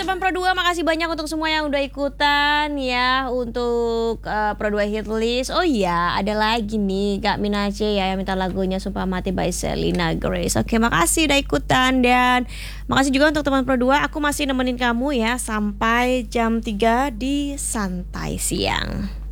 teman Pro 2, makasih banyak untuk semua yang udah ikutan ya untuk Pro 2 Hit List. Oh iya, ada lagi nih Kak Minace ya yang minta lagunya Sumpah Mati by Selena Grace. Oke, makasih udah ikutan dan makasih juga untuk teman Pro 2. Aku masih nemenin kamu ya sampai jam 3 di Santai Siang.